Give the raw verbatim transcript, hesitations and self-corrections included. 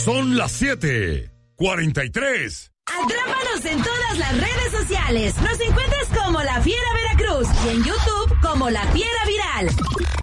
Son las siete cuarenta y tres. Atrápanos en todas las redes sociales. Nos encuentras como La Fiera Veracruz y en YouTube como La Fiera Viral.